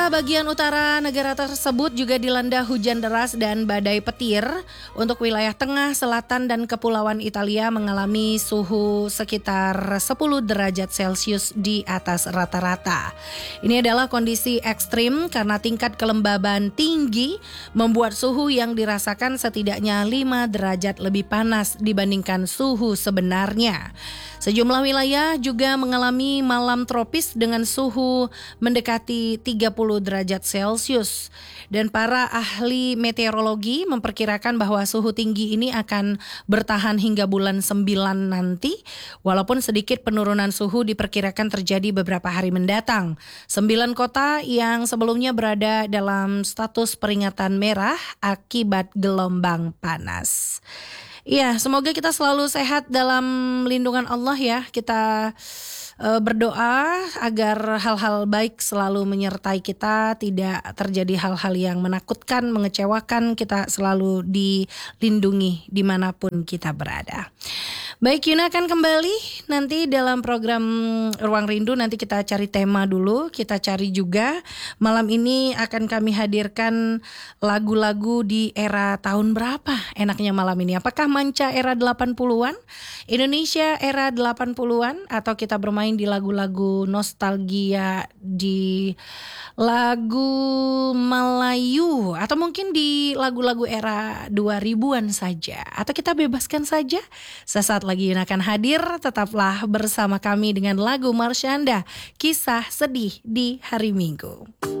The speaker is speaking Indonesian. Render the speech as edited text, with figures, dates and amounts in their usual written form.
Pemirsa, bagian utara negara tersebut juga dilanda hujan deras dan badai petir. Untuk wilayah tengah, selatan, dan kepulauan Italia mengalami suhu sekitar 10 derajat Celcius di atas rata-rata. Ini adalah kondisi ekstrim karena tingkat kelembaban tinggi membuat suhu yang dirasakan setidaknya 5 derajat lebih panas dibandingkan suhu sebenarnya. Sejumlah wilayah juga mengalami malam tropis dengan suhu mendekati 30 derajat Celcius. Dan para ahli meteorologi memperkirakan bahwa suhu tinggi ini akan bertahan hingga bulan 9 nanti, walaupun sedikit penurunan suhu diperkirakan terjadi beberapa hari mendatang. 9 kota yang sebelumnya berada dalam status peringatan merah akibat gelombang panas. Iya, semoga kita selalu sehat dalam lindungan Allah ya. Kita berdoa agar hal-hal baik selalu menyertai kita, tidak terjadi hal-hal yang menakutkan, mengecewakan, kita selalu dilindungi dimanapun kita berada. Baik, Yuna akan kembali nanti dalam program Ruang Rindu. Nanti kita cari tema dulu, kita cari juga malam ini akan kami hadirkan lagu-lagu di era tahun berapa enaknya malam ini. Apakah manca era 80-an, Indonesia era 80-an, atau kita bermain di lagu-lagu nostalgia, di lagu Melayu, atau mungkin di lagu-lagu era 2000-an saja, atau kita bebaskan saja. Sesaat lagi Yuna akan hadir, tetaplah bersama kami dengan lagu Marsyanda, Kisah Sedih di Hari Minggu.